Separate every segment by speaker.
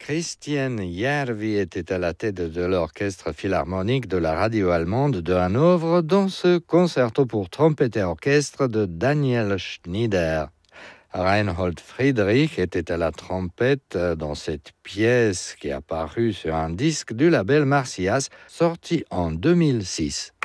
Speaker 1: Christian Järvi était à la tête de l'orchestre philharmonique de la radio allemande de Hanovre dans ce concerto pour trompette et orchestre de Daniel Schnyder. Reinhold Friedrich était à la trompette dans cette pièce qui est apparue sur un disque du label Marsyas, sorti en 2006.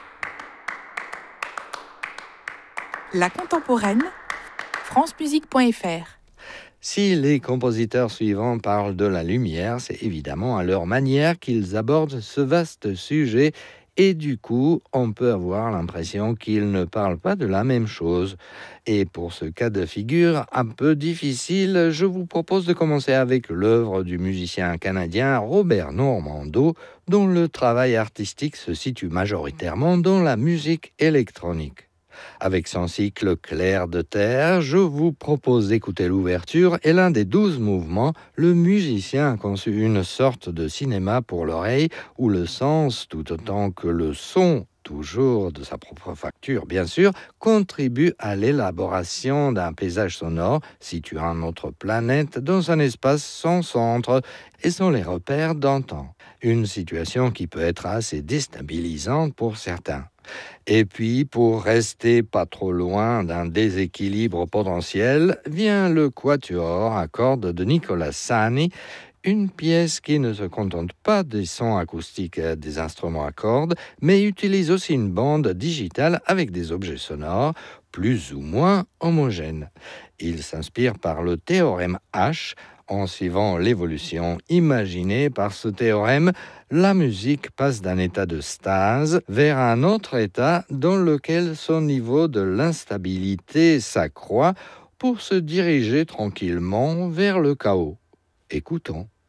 Speaker 2: La contemporaine, francemusique.fr.
Speaker 1: Si les compositeurs suivants parlent de la lumière, c'est évidemment à leur manière qu'ils abordent ce vaste sujet et du coup, on peut avoir l'impression qu'ils ne parlent pas de la même chose. Et pour ce cas de figure un peu difficile, je vous propose de commencer avec l'œuvre du musicien canadien Robert Normando, dont le travail artistique se situe majoritairement dans la musique électronique. Avec son cycle Clair de terre, je vous propose d'écouter l'ouverture et l'un des 12 mouvements. Le musicien a conçu une sorte de cinéma pour l'oreille où le sens, tout autant que le son, toujours de sa propre facture bien sûr, contribue à l'élaboration d'un paysage sonore situant notre planète dans un espace sans centre et sans les repères d'antan. Une situation qui peut être assez déstabilisante pour certains. Et puis, pour rester pas trop loin d'un déséquilibre potentiel, vient le quatuor à cordes de Nicolas Sani, une pièce qui ne se contente pas des sons acoustiques des instruments à cordes, mais utilise aussi une bande digitale avec des objets sonores plus ou moins homogènes. Il s'inspire par le théorème H. En suivant l'évolution imaginée par ce théorème, la musique passe d'un état de stase vers un autre état dans lequel son niveau de l'instabilité s'accroît pour se diriger tranquillement vers le chaos. Écoutons.